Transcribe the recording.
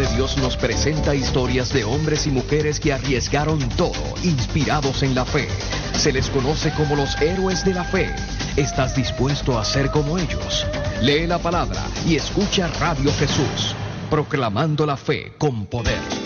de Dios nos presenta historias de hombres y mujeres que arriesgaron todo, inspirados en la fe. Se les conoce como los héroes de la fe. ¿Estás dispuesto a ser como ellos? Lee la palabra y escucha Radio Jesús, proclamando la fe con poder.